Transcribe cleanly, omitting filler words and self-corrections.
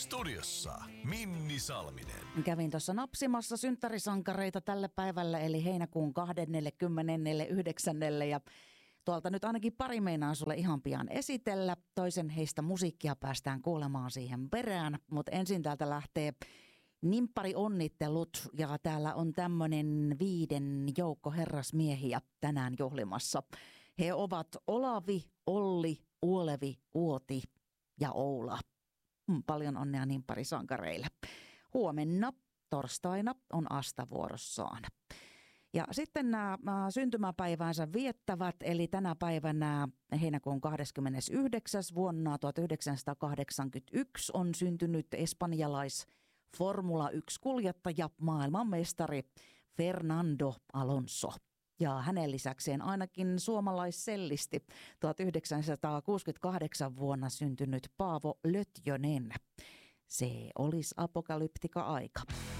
Studiossa Minni Salminen. Kävin tuossa napsimassa synttärisankareita tälle päivälle, eli heinäkuun 24.9. ja tuolta nyt ainakin pari meinaa sulle ihan pian esitellä. Toisen heistä musiikkia päästään kuulemaan siihen perään, mutta ensin täältä lähtee nimppari onnittelut ja täällä on tämmönen 5 joukko herrasmiehiä tänään juhlimassa. He ovat Olavi, Olli, Uolevi, Uoti ja Oula. Paljon onnea nimpparisankareille. Huomenna torstaina on Asta vuorossaan. Ja sitten nämä syntymäpäiväänsä viettävät, eli tänä päivänä heinäkuun 29. vuonna 1981 on syntynyt espanjalais Formula 1-kuljettaja, maailmanmestari Fernando Alonso. Ja hänen lisäkseen ainakin suomalaissellisti 1968 vuonna syntynyt Paavo Lötjönen. Se olisi apokalyptika-aika.